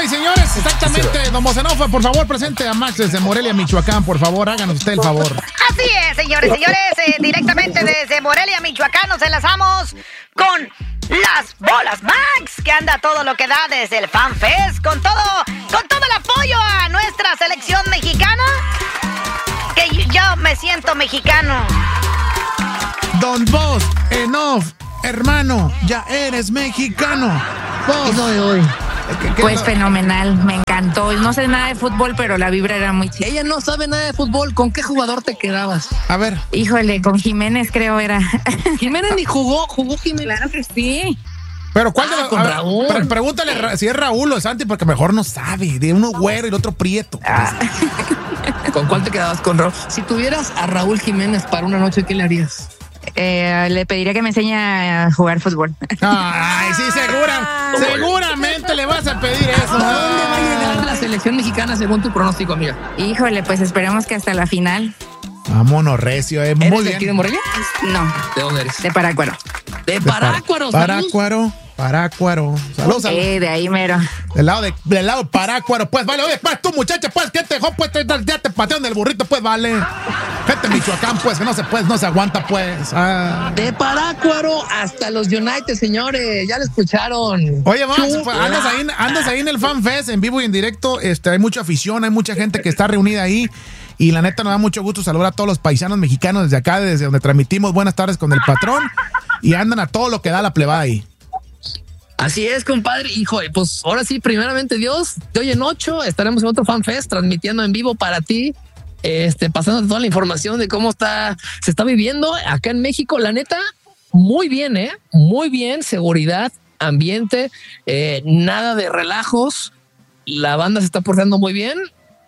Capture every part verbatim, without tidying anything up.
y señores, exactamente, don Mocenofa, por favor, presente a Max desde Morelia, Michoacán, por favor, háganos usted el favor. Así es, señores, señores, eh, directamente desde Morelia, Michoacán, nos enlazamos con las bolas Max, que anda todo lo que da desde el Fan Fest, con todo, con todo el apoyo a nuestra selección mexicana, que yo me siento mexicano. Don Boss, enough, hermano, ya eres mexicano. Boss. No de hoy. ¿Qué, qué pues no? Fenomenal, me encantó. No sé nada de fútbol, pero la vibra era muy chida. Ella no sabe nada de fútbol. ¿Con qué jugador te quedabas? A ver. Híjole, con Jiménez creo era. Jiménez ni jugó, jugó Jiménez. Claro que sí. Pero ¿cuál ah, de los? Con Raúl. Pre pregúntale si es Raúl o Santi, porque mejor no sabe. De uno güero y el otro prieto. Ah. ¿Con cuál te quedabas? Con Raúl. Si tuvieras a Raúl Jiménez para una noche, ¿qué le harías? Eh, le pediría que me enseñe a jugar fútbol. Ay, sí, segura, seguramente le vas a pedir eso. ¿A dónde va a llegar la selección mexicana según tu pronóstico, amiga? Híjole, pues esperemos que hasta la final. Vámonos, recio, eh. ¿Eres Muy de bien. aquí de Morelia? No. ¿De dónde eres? De Parácuaro. De Parácuaro. Parácuaro, Parácuaro. Saludos. Salud. Eh, de ahí mero. Del lado de, del lado de Parácuaro, pues vale. Oye, pues tú, muchacha, pues, ¿qué te dejó? Pues te, ya te patearon del burrito, pues vale. Gente de Michoacán, pues, que no se puede, no se aguanta, pues. Ah. De Parácuaro hasta los United, señores. Ya lo escucharon. Oye, Max, pues, andas ahí, andas ahí en el Fan Fest, en vivo y en directo. Este, hay mucha afición, hay mucha gente que está reunida ahí. Y la neta nos da mucho gusto saludar a todos los paisanos mexicanos desde acá, desde donde transmitimos Buenas Tardes con el Patrón. Y andan a todo lo que da la plebada ahí. Así es, compadre. Hijo, pues ahora sí, primeramente Dios, de hoy en ocho estaremos en otro Fan Fest transmitiendo en vivo para ti, este, pasando toda la información de cómo está, se está viviendo acá en México. La neta, muy bien, ¿eh? Muy bien, seguridad, ambiente, eh, nada de relajos. La banda se está portando muy bien.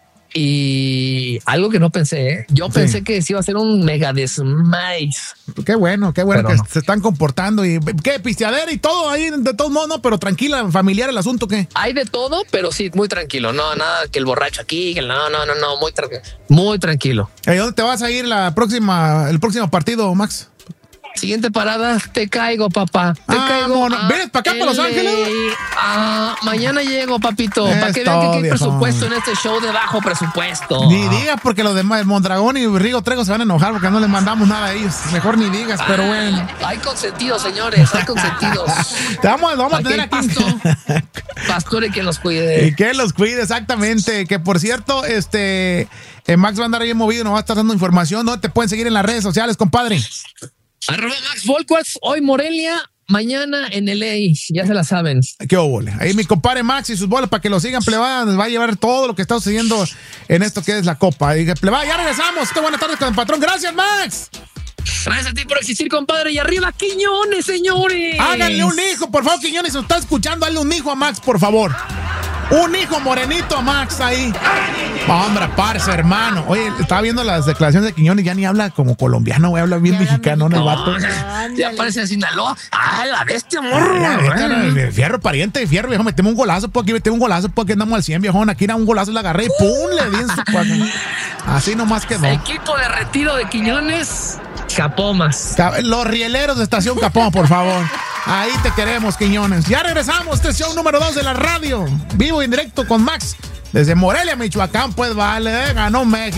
Y algo que no pensé, ¿eh? Yo sí. pensé que sí iba a ser un mega desmais. Qué bueno, qué bueno. Pero que no. Se están comportando y qué pisteadera y todo ahí de todos modos, no, pero tranquila, familiar el asunto, ¿qué? Hay de todo, pero sí, muy tranquilo. No, nada que el borracho aquí, que no, no, no, no, muy tranquilo. Muy tranquilo. ¿Y dónde te vas a ir la próxima, el próximo partido, Max? Siguiente parada, te caigo, papá. Te ah, caigo. No, ¿vienes para acá, para Los Ángeles? Ah, mañana llego, papito. Para que vean que hay presupuesto en este show de bajo presupuesto. Ni digas, porque los demás, Mondragón y Rigo Trego se van a enojar porque no les mandamos nada a ellos. Mejor ni digas, ah, pero bueno. Hay consentidos, señores, hay consentidos. Te vamos, vamos a tener aquí. Pasto, pastor y que los cuide. Y que los cuide, exactamente. Que por cierto, este, eh, Max va a andar bien movido, nos va a estar dando información. ¿Dónde te pueden seguir en las redes sociales, compadre? Arroba Max Volquarts, hoy Morelia, mañana en L A, ya se la saben. Qué óvole. Ahí mi compadre Max y sus bolas para que lo sigan, plebada, nos va a llevar todo lo que está sucediendo en esto que es la Copa. Y plebada, ya regresamos. Esta buenas tardes con el patrón. Gracias, Max. Gracias a ti por existir, compadre. Y arriba, Quiñones, señores. Háganle un hijo, por favor, Quiñones. Si está escuchando, hazle un hijo a Max, por favor. Un hijo morenito a Max ahí. Hombre, parce, hermano. Oye, estaba viendo las declaraciones de Quiñones, ya ni habla como colombiano, güey, habla bien ya mexicano, ¿no? El vato. Ya parece de Sinaloa. ¡Ah, la bestia, morro! Ya, fierro, pariente, fierro, viejo, metemos un golazo, pues aquí metemos un golazo, pues aquí andamos al cien, viejón. Aquí era un golazo, le agarré y ¡pum! Le di en su cuadro. Así nomás quedó. Equipo de retiro de Quiñones, Capomas. Los rieleros de Estación Capoma, por favor. Ahí te queremos, Quiñones. Ya regresamos, este show número dos de la radio. Vivo y en directo con Max. Desde Morelia, Michoacán, pues vale, ganó México.